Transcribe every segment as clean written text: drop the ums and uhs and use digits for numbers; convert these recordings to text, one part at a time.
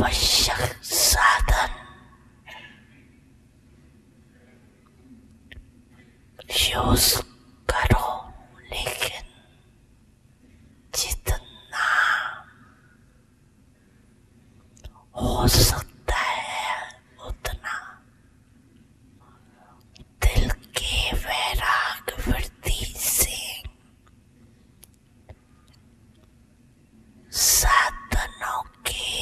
आवश्यक साधन यूज करो, लेकिन जितना हो सकता है उतना दिल के वैराग वृत्ति से साधनों के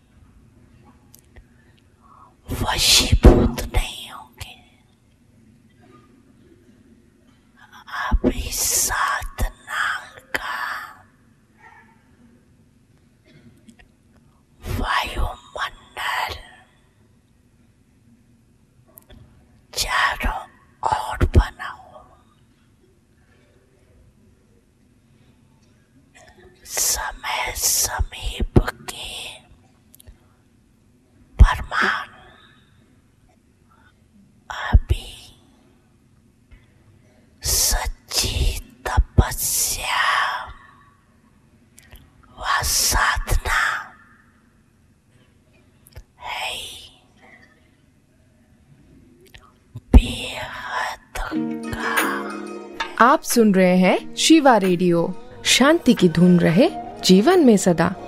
वशीभूत नहीं होंगे। अभी साधना का वायुमंडल चारों ओर बनाओ। समय समीप के परमाणु अभी सच्ची तपस्या व साधना है। बेहद का आप सुन रहे हैं शिवा रेडियो। शांति की धुन रहे जीवन में सदा।